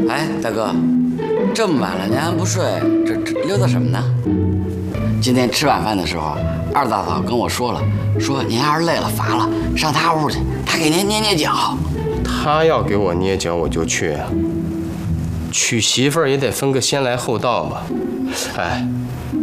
哎，大哥，这么晚了您还不睡，这溜达什么呢？今天吃晚饭的时候，二大嫂跟我说了，说您要是累了乏了，上她屋去，她给您捏捏脚。 她要给我捏脚，我就去啊。娶媳妇儿也得分个先来后到吧。哎，